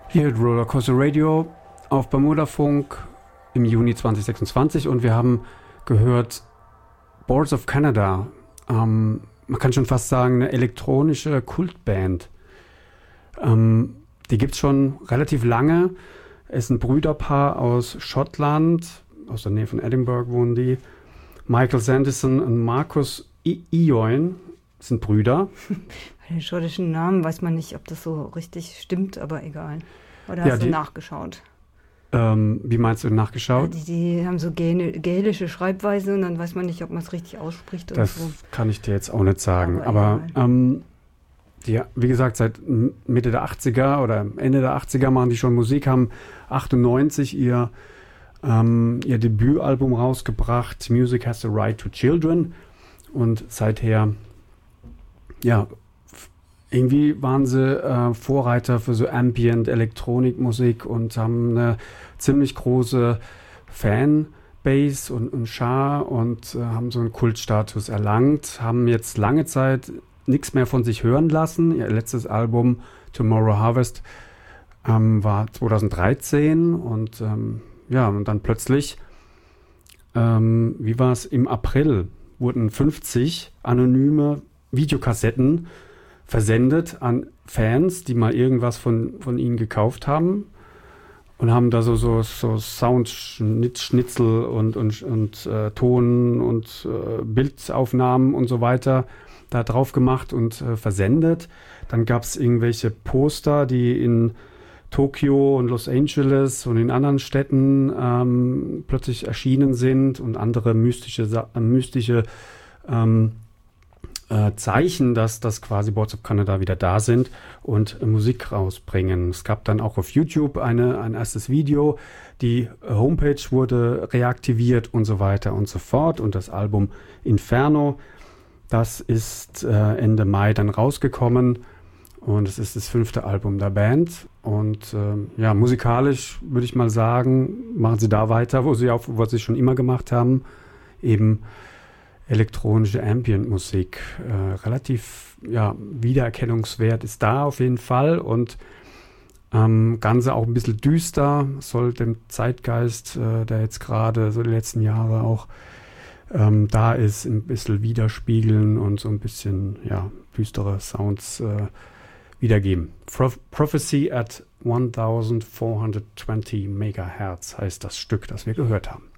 Hier at Rollercoaster Radio auf Bermudafunk im Juni 2026 und wir haben gehört Boards of Canada. Man kann schon fast sagen, eine elektronische Kultband. Die gibt es schon relativ lange. Es ist ein Brüderpaar aus Schottland, aus der Nähe von Edinburgh wohnen die. Michael Sanderson und Marcus Ioin sind Brüder. Bei den schottischen Namen weiß man nicht, ob das so richtig stimmt, aber egal. Oder hast du nachgeschaut? Wie meinst du nachgeschaut? Ja, die haben so gälische Schreibweise und dann weiß man nicht, ob man es richtig ausspricht. Das so. Kann ich dir jetzt auch nicht sagen. Aber die, wie gesagt, seit Mitte der 80er oder Ende der 80er machen die schon Musik, haben 98 ihr Debütalbum rausgebracht, Music Has the Right to Children. Und seither, ja, irgendwie waren sie Vorreiter für so Ambient-Elektronikmusik und haben eine ziemlich große Fanbase und Schar und haben so einen Kultstatus erlangt, haben jetzt lange Zeit nichts mehr von sich hören lassen. Ihr letztes Album Tomorrow Harvest war 2013 und und dann plötzlich, wie war es, im April wurden 50 anonyme Videokassetten versendet an Fans, die mal irgendwas von ihnen gekauft haben und haben da so Soundschnitzel und Ton und Bildaufnahmen und so weiter da drauf gemacht und versendet. Dann gab es irgendwelche Poster, die in Tokio und Los Angeles und in anderen Städten plötzlich erschienen sind und andere mystische Zeichen, dass das quasi Boards of Canada wieder da sind und Musik rausbringen. Es gab dann auch auf YouTube ein erstes Video, die Homepage wurde reaktiviert und so weiter und so fort und das Album Inferno, das ist Ende Mai dann rausgekommen und es ist das 5. Album der Band und musikalisch würde ich mal sagen, machen sie da weiter, was sie schon immer gemacht haben, eben elektronische Ambient-Musik. Relativ, Wiedererkennungswert ist da auf jeden Fall und Ganze auch ein bisschen düster, soll dem Zeitgeist, der jetzt gerade so die letzten Jahre auch da ist, ein bisschen widerspiegeln und so ein bisschen, düstere Sounds wiedergeben. Prophecy at 1420 Megahertz heißt das Stück, das wir gehört haben.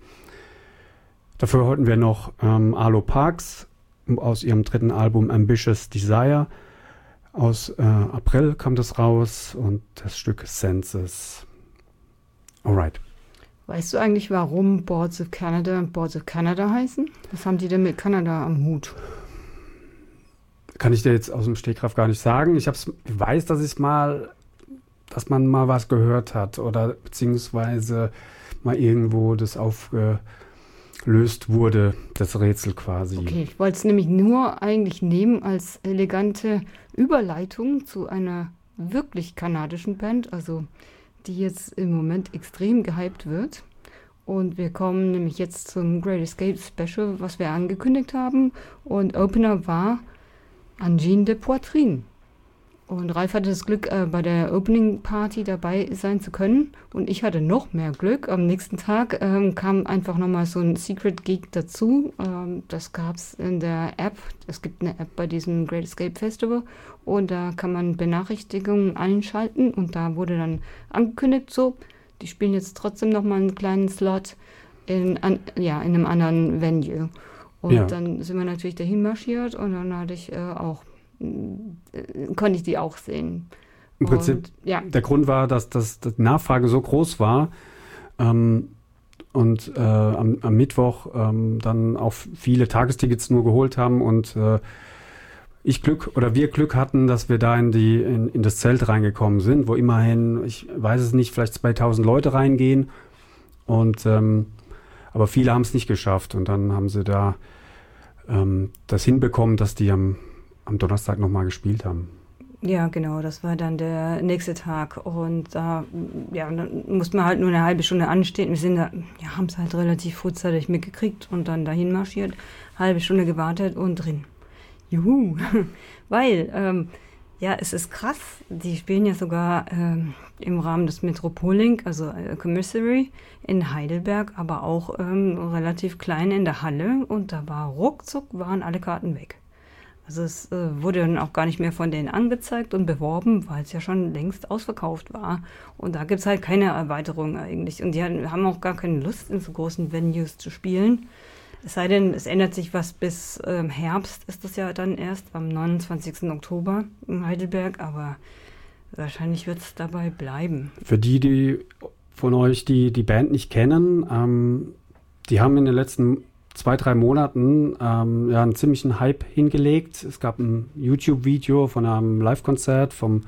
Dafür hörten wir noch Arlo Parks aus ihrem 3. Album Ambitious Desire. Aus April kam das raus und das Stück Senses. Alright. Weißt du eigentlich, warum Boards of Canada heißen? Was haben die denn mit Kanada am Hut? Kann ich dir jetzt aus dem Stegreif gar nicht sagen. Ich weiß, dass man mal was gehört hat oder beziehungsweise mal irgendwo das aufgelöst wurde, das Rätsel quasi. Okay, ich wollte es nämlich nur eigentlich nehmen als elegante Überleitung zu einer wirklich kanadischen Band, also die jetzt im Moment extrem gehypt wird. Und wir kommen nämlich jetzt zum Great Escape Special, was wir angekündigt haben. Und Opener war Angine de Poitrine. Und Ralf hatte das Glück, bei der Opening Party dabei sein zu können. Und ich hatte noch mehr Glück. Am nächsten Tag kam einfach nochmal so ein Secret Gig dazu. Das gab es in der App. Es gibt eine App bei diesem Great Escape Festival. Und da kann man Benachrichtigungen einschalten. Und da wurde dann angekündigt, so, die spielen jetzt trotzdem nochmal einen kleinen Slot in einem anderen Venue. Und dann sind wir natürlich dahin marschiert. Und dann hatte ich konnte ich die auch sehen. Im Prinzip, der Grund war, dass die Nachfrage so groß war und am Mittwoch dann auch viele Tagestickets nur geholt haben und wir Glück hatten, dass wir da in das Zelt reingekommen sind, wo immerhin, ich weiß es nicht, vielleicht 2000 Leute reingehen und aber viele haben es nicht geschafft und dann haben sie da das hinbekommen, dass die am Donnerstag nochmal gespielt haben. Ja, genau, das war dann der nächste Tag und da dann mussten wir halt nur eine halbe Stunde anstehen. Wir sind da, haben es halt relativ frühzeitig mitgekriegt und dann dahin marschiert, halbe Stunde gewartet und drin. Juhu, weil Ja, es ist krass. Die spielen ja sogar im Rahmen des Metropolink, also Commissary in Heidelberg, aber auch relativ klein in der Halle. Und da war ruckzuck, waren alle Karten weg. Also es wurde dann auch gar nicht mehr von denen angezeigt und beworben, weil es ja schon längst ausverkauft war. Und da gibt es halt keine Erweiterung eigentlich. Und die haben auch gar keine Lust, in so großen Venues zu spielen. Es sei denn, es ändert sich was bis Herbst, ist das ja dann erst am 29. Oktober in Heidelberg, aber wahrscheinlich wird es dabei bleiben. Für die von euch, die Band nicht kennen, die haben in den letzten 2-3 Monaten einen ziemlichen Hype hingelegt. Es gab ein YouTube-Video von einem Live-Konzert vom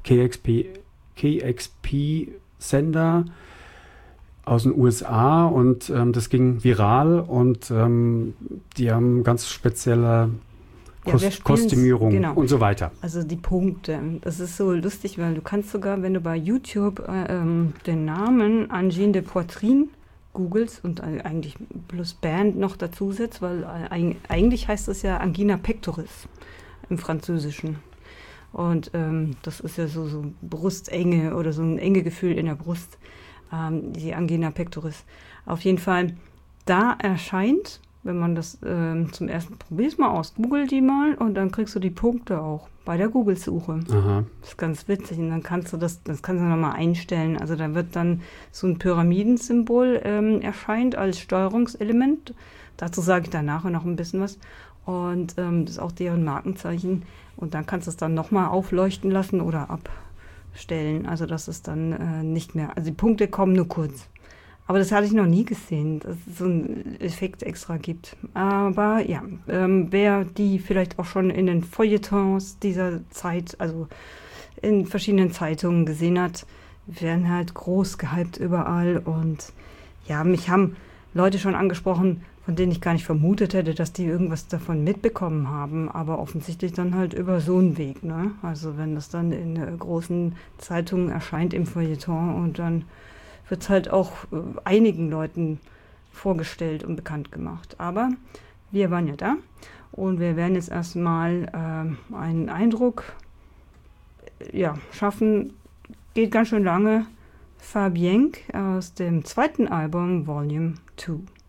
KXP-Sender aus den USA und das ging viral und die haben ganz spezielle Kostümierung genau. und so weiter. Also die Punkte, das ist so lustig, weil du kannst sogar, wenn du bei YouTube den Namen Angine de Poitrine googelst und eigentlich plus Band noch dazu setzt, weil eigentlich heißt das ja Angina pectoris im Französischen. Und das ist ja so Brustenge oder so ein enge Gefühl in der Brust. Die Angina pectoris. Auf jeden Fall, da erscheint, wenn man das zum ersten probierst mal aus, google die mal und dann kriegst du die Punkte auch bei der Google-Suche. Aha. Das ist ganz witzig und dann kannst du das kannst du nochmal einstellen. Also da wird dann so ein Pyramidensymbol erscheint als Steuerungselement. Dazu sage ich danach noch ein bisschen was. Und das ist auch deren Markenzeichen. Und dann kannst du es dann nochmal aufleuchten lassen oder abstellen. Also das ist dann nicht mehr. Also die Punkte kommen nur kurz. Aber das hatte ich noch nie gesehen, dass es so einen Effekt extra gibt. Aber ja, wer die vielleicht auch schon in den Feuilletons dieser Zeit, also in verschiedenen Zeitungen gesehen hat, werden halt groß gehypt überall. Und ja, mich haben Leute schon angesprochen, von denen ich gar nicht vermutet hätte, dass die irgendwas davon mitbekommen haben. Aber offensichtlich dann halt über so einen Weg, ne? Also wenn das dann in großen Zeitungen erscheint im Feuilleton und dann wird es halt auch einigen Leuten vorgestellt und bekannt gemacht. Aber wir waren ja da und wir werden jetzt erstmal einen Eindruck schaffen. Geht ganz schön lange. Fabienne aus dem zweiten Album Volume 2.